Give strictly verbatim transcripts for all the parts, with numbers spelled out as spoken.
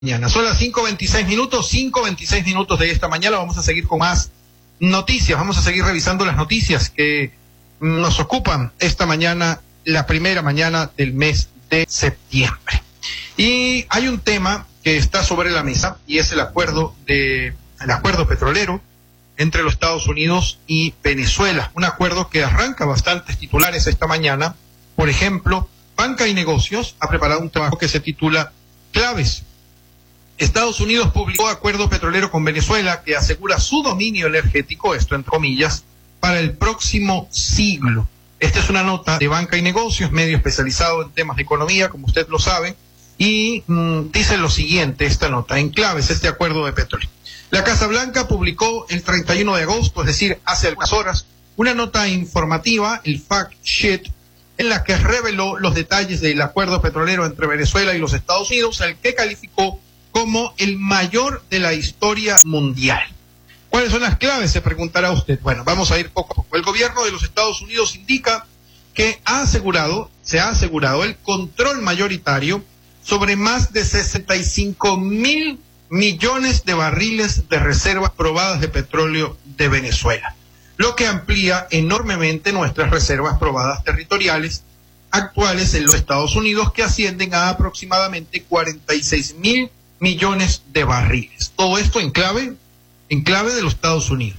Mañana. Son las cinco veintiséis minutos, cinco veintiséis minutos de esta mañana. Vamos a seguir con más noticias. Vamos a seguir revisando las noticias que nos ocupan esta mañana, la primera mañana del mes de septiembre. Y hay un tema que está sobre la mesa y es el acuerdo de, el acuerdo petrolero entre los Estados Unidos y Venezuela. Un acuerdo que arranca bastantes titulares esta mañana. Por ejemplo, Banca y Negocios ha preparado un trabajo que se titula Claves. Estados Unidos publicó acuerdo petrolero con Venezuela que asegura su dominio energético, esto entre comillas, para el próximo siglo. Esta es una nota de Banca y Negocios, medio especializado en temas de economía, como usted lo sabe, y mmm, dice lo siguiente, esta nota, en claves, este acuerdo de petróleo. La Casa Blanca publicó el treinta y uno de agosto, es decir, hace algunas horas, una nota informativa, el fact sheet, en la que reveló los detalles del acuerdo petrolero entre Venezuela y los Estados Unidos, al que calificó como el mayor de la historia mundial. ¿Cuáles son las claves? Se preguntará usted. Bueno, vamos a ir poco a poco. El gobierno de los Estados Unidos indica que ha asegurado, se ha asegurado el control mayoritario sobre más de sesenta y cinco mil millones de barriles de reservas probadas de petróleo de Venezuela, lo que amplía enormemente nuestras reservas probadas territoriales actuales en los Estados Unidos, que ascienden a aproximadamente cuarenta y seis mil millones de barriles. Todo esto en clave, en clave de los Estados Unidos.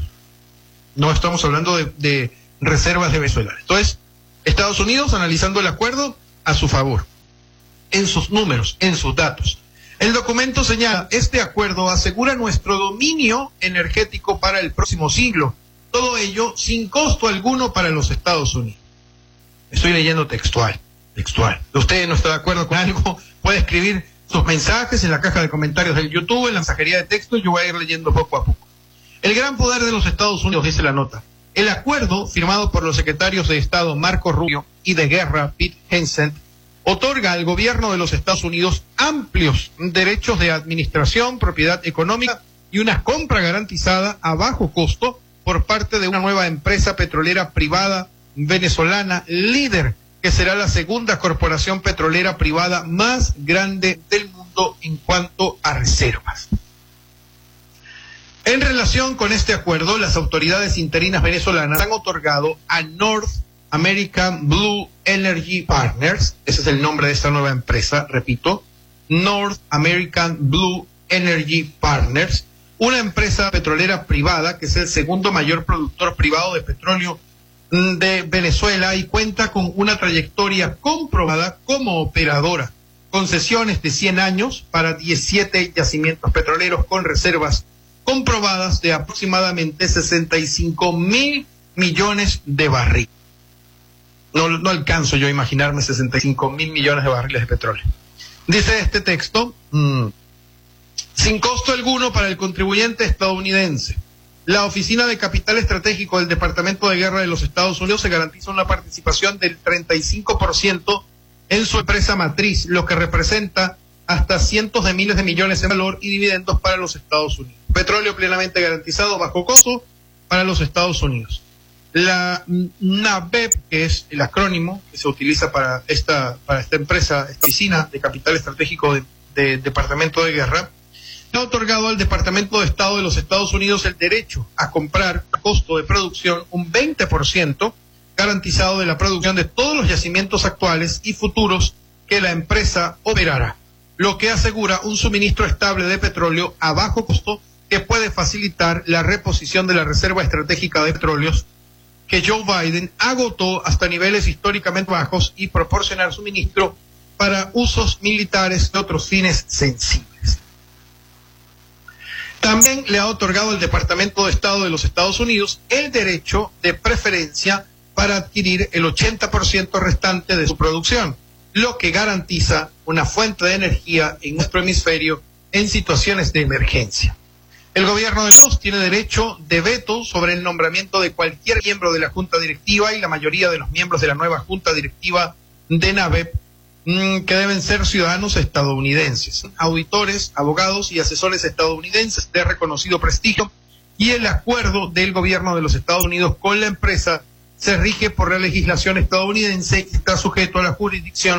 No estamos hablando de, de reservas de Venezuela. Entonces, Estados Unidos analizando el acuerdo a su favor, en sus números, en sus datos. El documento señala, este acuerdo asegura nuestro dominio energético para el próximo siglo. Todo ello sin costo alguno para los Estados Unidos. Estoy leyendo textual, textual. Usted no está de acuerdo con algo, puede escribir sus mensajes en la caja de comentarios del YouTube, en la mensajería de texto, y yo voy a ir leyendo poco a poco. El gran poder de los Estados Unidos, dice la nota. El acuerdo, firmado por los secretarios de Estado Marco Rubio y de Guerra Pete Hegseth, otorga al gobierno de los Estados Unidos amplios derechos de administración, propiedad económica y una compra garantizada a bajo costo por parte de una nueva empresa petrolera privada venezolana líder, que será la segunda corporación petrolera privada más grande del mundo en cuanto a reservas. En relación con este acuerdo, las autoridades interinas venezolanas han otorgado a North American Blue Energy Partners, ese es el nombre de esta nueva empresa, repito, North American Blue Energy Partners, una empresa petrolera privada que es el segundo mayor productor privado de petróleo de Venezuela y cuenta con una trayectoria comprobada como operadora, concesiones de cien años para diecisiete yacimientos petroleros con reservas comprobadas de aproximadamente sesenta y cinco mil millones de barriles. No, no alcanzo yo a imaginarme sesenta y cinco mil millones de barriles de petróleo. Dice este texto, mmm, sin costo alguno para el contribuyente estadounidense. La Oficina de Capital Estratégico del Departamento de Guerra de los Estados Unidos se garantiza una participación del treinta y cinco por ciento en su empresa matriz, lo que representa hasta cientos de miles de millones en valor y dividendos para los Estados Unidos. Petróleo plenamente garantizado bajo costo para los Estados Unidos. La NAVEP, que es el acrónimo que se utiliza para esta, para esta empresa, esta Oficina de Capital Estratégico del de Departamento de Guerra, ha otorgado al Departamento de Estado de los Estados Unidos el derecho a comprar a costo de producción un veinte por ciento garantizado de la producción de todos los yacimientos actuales y futuros que la empresa operará, lo que asegura un suministro estable de petróleo a bajo costo que puede facilitar la reposición de la reserva estratégica de petróleos que Joe Biden agotó hasta niveles históricamente bajos y proporcionar suministro para usos militares y otros fines sensibles. También le ha otorgado al Departamento de Estado de los Estados Unidos el derecho de preferencia para adquirir el ochenta por ciento restante de su producción, lo que garantiza una fuente de energía en nuestro hemisferio en situaciones de emergencia. El gobierno de los tiene derecho de veto sobre el nombramiento de cualquier miembro de la Junta Directiva y la mayoría de los miembros de la nueva Junta Directiva de NAVEP, que deben ser ciudadanos estadounidenses, auditores, abogados y asesores estadounidenses de reconocido prestigio, y el acuerdo del gobierno de los Estados Unidos con la empresa se rige por la legislación estadounidense y está sujeto a la jurisdicción